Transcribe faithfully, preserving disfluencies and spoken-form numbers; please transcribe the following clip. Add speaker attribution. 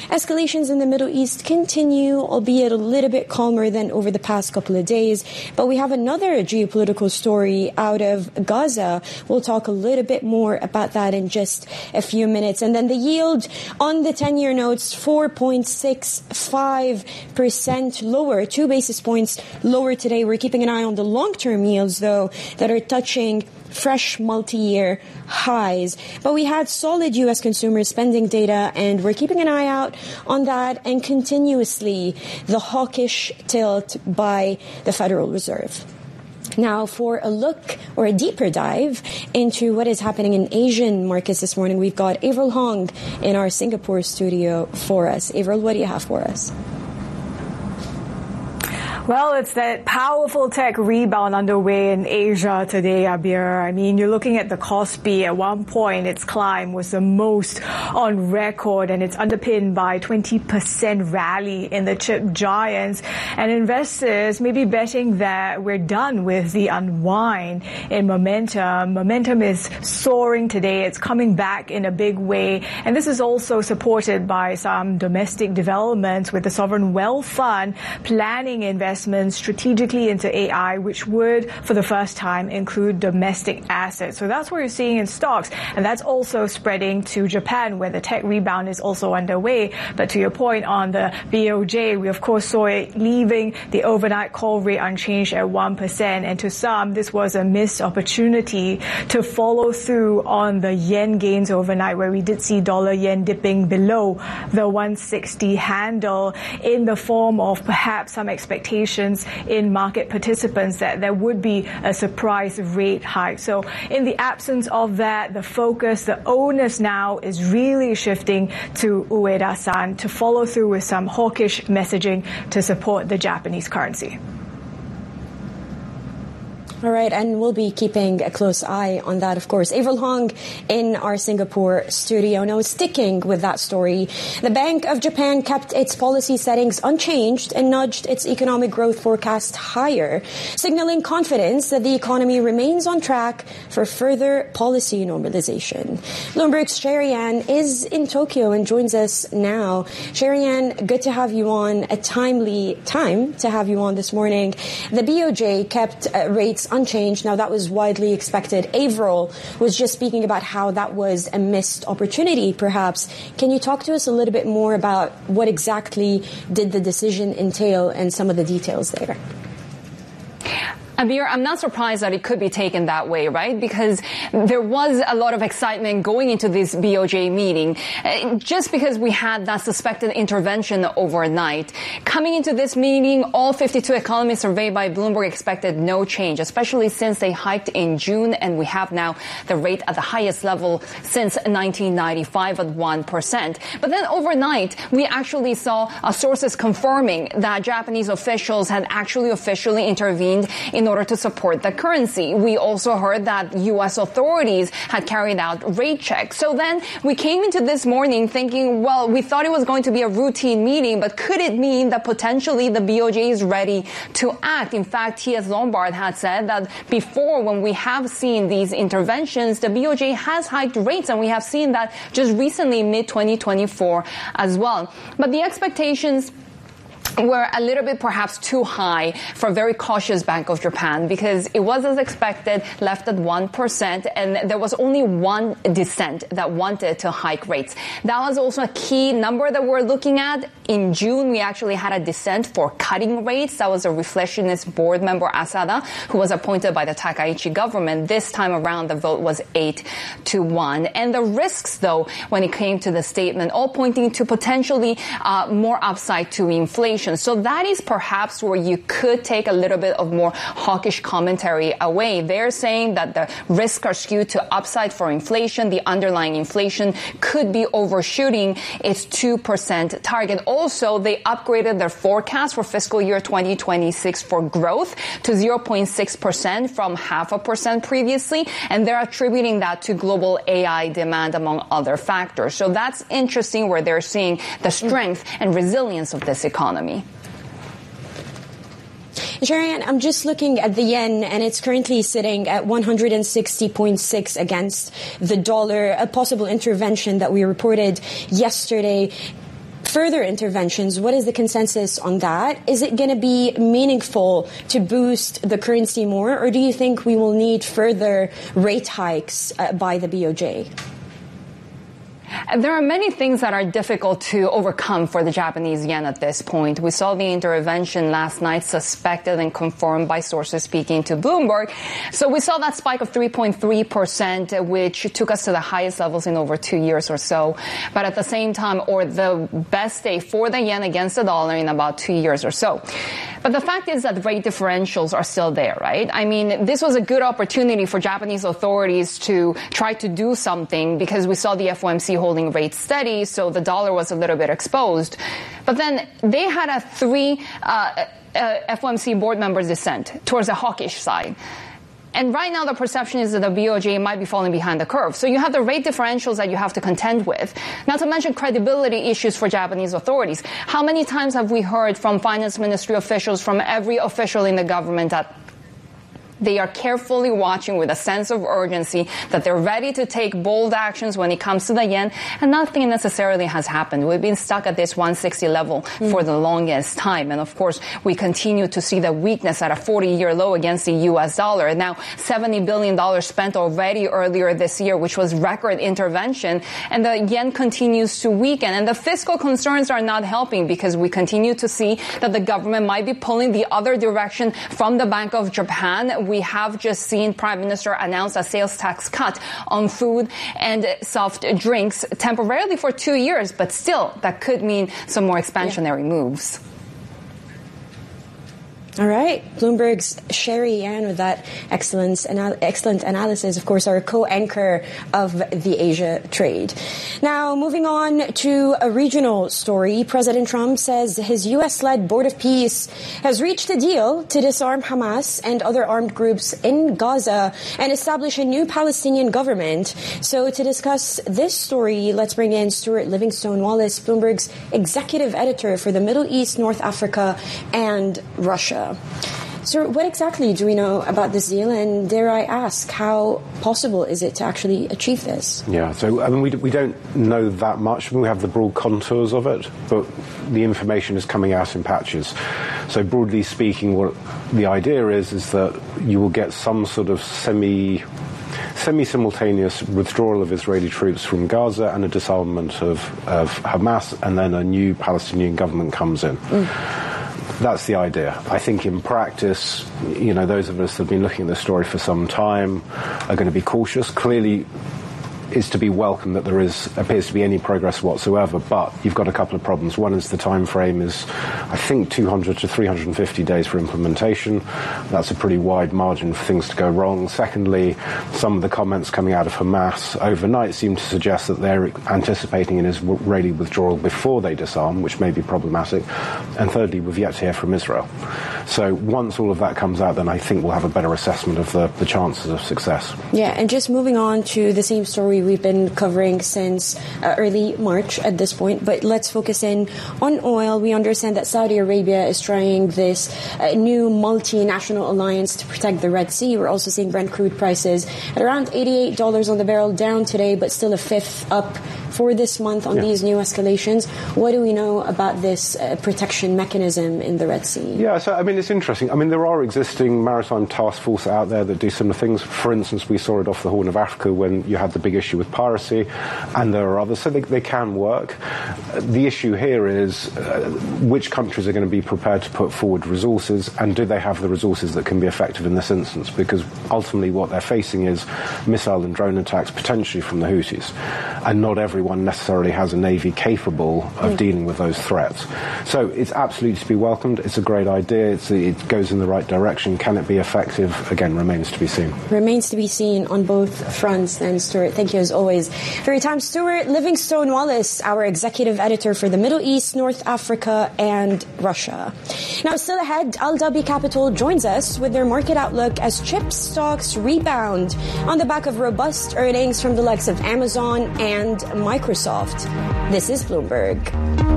Speaker 1: Escalations in the Middle East continue, albeit a little bit calmer than over the past couple of days. But we have another geopolitical story out of Gaza. We'll talk a little bit more about that in just a few minutes. And then the yield on the ten-year notes, four point six five percent lower, two basis points lower today. We're keeping an eye on the long-term yields, though, that are touching fresh multi-year highs. But we had solid U S consumer spending data, and we're keeping an eye out on that and continuously the hawkish tilt by the Federal Reserve. Now, for a look or a deeper dive into what is happening in Asian markets this morning, we've got Avril Hong in our Singapore studio for us. Avril, what do you have for us?
Speaker 2: Well, it's that powerful tech rebound underway in Asia today, Abir. I mean, you're looking at the Kospi. At one point, its climb was the most on record, and it's underpinned by twenty percent rally in the chip giants. And investors may be betting that we're done with the unwind in momentum. Momentum is soaring today. It's coming back in a big way. And this is also supported by some domestic developments, with the Sovereign Wealth Fund planning investments strategically into A I, which would, for the first time, include domestic assets. So that's what you're seeing in stocks. And that's also spreading to Japan, where the tech rebound is also underway. But to your point on the B O J, we of course saw it leaving the overnight call rate unchanged at one percent. And to some, this was a missed opportunity to follow through on the yen gains overnight, where we did see dollar yen dipping below the one sixty handle, in the form of perhaps some expectations in market participants that there would be a surprise rate hike. So in the absence of that, the focus, the onus now is really shifting to Ueda-san to follow through with some hawkish messaging to support the Japanese currency.
Speaker 1: All right, and we'll be keeping a close eye on that, of course. Avril Hong in our Singapore studio. Now, sticking with that story, the Bank of Japan kept its policy settings unchanged and nudged its economic growth forecast higher, signaling confidence that the economy remains on track for further policy normalization. Bloomberg's Sherry Ann is in Tokyo and joins us now. Sherry Ann, good to have you on. A timely time to have you on this morning. The B O J kept uh, rates unchanged. Now, that was widely expected. Avril was just speaking about how that was a missed opportunity, perhaps. Can you talk to us a little bit more about what exactly did the decision entail and some of the details there?
Speaker 3: Abir, I'm not surprised that it could be taken that way, right? Because there was a lot of excitement going into this B O J meeting, just because we had that suspected intervention overnight. Coming into this meeting, all fifty-two economists surveyed by Bloomberg expected no change, especially since they hiked in June, and we have now the rate at the highest level since nineteen ninety-five at one percent. But then overnight, we actually saw uh, sources confirming that Japanese officials had actually officially intervened in order to support the currency. We also heard that U S authorities had carried out rate checks. So then we came into this morning thinking, well, we thought it was going to be a routine meeting, but could it mean that potentially the B O J is ready to act? In fact, T S Lombard had said that before, when we have seen these interventions, the B O J has hiked rates, and we have seen that just recently, mid twenty twenty-four as well. But the expectations were a little bit perhaps too high for a very cautious Bank of Japan, because it was as expected, left at one percent, and there was only one dissent that wanted to hike rates. That was also a key number that we're looking at. In June, we actually had a dissent for cutting rates. That was a Reflexionist board member, Asada, who was appointed by the Takaichi government. This time around, the vote was eight to one. And the risks, though, when it came to the statement, all pointing to potentially uh, more upside to inflation. So that is perhaps where you could take a little bit of more hawkish commentary away. They're saying that the risks are skewed to upside for inflation. The underlying inflation could be overshooting its two percent target. Also, they upgraded their forecast for fiscal year twenty twenty-six for growth to zero point six percent from half a percent previously, and they're attributing that to global A I demand, among other factors. So that's interesting, where they're seeing the strength and resilience of this economy.
Speaker 1: Sharian, I'm just looking at the yen, and it's currently sitting at one hundred sixty point six against the dollar. A possible intervention that we reported yesterday further interventions. What is the consensus on that? Is it going to be meaningful to boost the currency more, or do you think we will need further rate hikes uh, by the B O J?
Speaker 3: There are many things that are difficult to overcome for the Japanese yen at this point. We saw the intervention last night suspected and confirmed by sources speaking to Bloomberg. So we saw that spike of three point three percent, which took us to the highest levels in over two years or so. But at the same time, or the best day for the yen against the dollar in about two years or so. But the fact is that rate differentials are still there, right? I mean, this was a good opportunity for Japanese authorities to try to do something because we saw the F O M C holding rates steady, so the dollar was a little bit exposed. But then they had a three uh, uh, F O M C board members dissent towards the hawkish side. And right now, the perception is that the B O J might be falling behind the curve. So you have the rate differentials that you have to contend with. Not to mention credibility issues for Japanese authorities. How many times have we heard from finance ministry officials, from every official in the government, that they are carefully watching with a sense of urgency, that they're ready to take bold actions when it comes to the yen, and nothing necessarily has happened. We've been stuck at this one sixty level mm. for the longest time. And of course, we continue to see the weakness at a forty-year low against the U S dollar. And now seventy billion dollars spent already earlier this year, which was record intervention. And the yen continues to weaken. And the fiscal concerns are not helping because we continue to see that the government might be pulling the other direction from the Bank of Japan. We have just seen Prime Minister announce a sales tax cut on food and soft drinks temporarily for two years, but still that could mean some more expansionary yeah. moves.
Speaker 1: All right. Bloomberg's Sherry Yan with that excellent, anal- excellent analysis, of course, our co-anchor of the Asia trade. Now, moving on to a regional story. President Trump says his U S-led Board of Peace has reached a deal to disarm Hamas and other armed groups in Gaza and establish a new Palestinian government. So to discuss this story, let's bring in Stuart Livingstone-Wallace, Bloomberg's executive editor for the Middle East, North Africa, and Russia. So what exactly do we know about this deal, and dare I ask, how possible is it to actually achieve this?
Speaker 4: Yeah, so I mean, we, we don't know that much. We have the broad contours of it, but the information is coming out in patches. So broadly speaking, what the idea is, is that you will get some sort of semi... semi-simultaneous withdrawal of Israeli troops from Gaza and a disarmament of, of Hamas, and then a new Palestinian government comes in. Mm. That's the idea. I think in practice, you know, those of us that have been looking at this story for some time are going to be cautious. Clearly, it's to be welcome that there is appears to be any progress whatsoever, but you've got a couple of problems. One is the time frame is, I think, two hundred to three hundred fifty days for implementation. That's a pretty wide margin for things to go wrong. Secondly, some of the comments coming out of Hamas overnight seem to suggest that they're anticipating an Israeli withdrawal before they disarm, which may be problematic. And thirdly, we've yet to hear from Israel. So once all of that comes out, then I think we'll have a better assessment of the, the chances of success.
Speaker 1: Yeah, and just moving on to the same story we've been covering since uh, early March at this point, but let's focus in on oil. We understand that Saudi Arabia is trying this uh, new multinational alliance to protect the Red Sea. We're also seeing Brent crude prices at around eighty-eight dollars on the barrel, down today, but still a fifth up for this month on yeah. these new escalations. What do we know about this uh, protection mechanism in the Red Sea?
Speaker 4: Yeah, so I mean, it's interesting. I mean, there are existing maritime task forces out there that do similar things. For instance, we saw it off the Horn of Africa when you had the big issue with piracy, and there are others, so they, they can work. The issue here is uh, which countries are going to be prepared to put forward resources, and do they have the resources that can be effective in this instance? Because ultimately what they're facing is missile and drone attacks potentially from the Houthis, and not everyone necessarily has a navy capable of mm. dealing with those threats. So it's absolutely to be welcomed. It's a great idea. It's, it goes in the right direction. Can it be effective? Again, remains to be seen.
Speaker 1: Remains to be seen on both fronts then, Stuart. Thank you as always for your time. Stuart Livingstone-Wallace, our executive editor for the Middle East, North Africa, and Russia. Now, still ahead, Al Dhabi Capital joins us with their market outlook as chip stocks rebound on the back of robust earnings from the likes of Amazon and Microsoft. This is Bloomberg.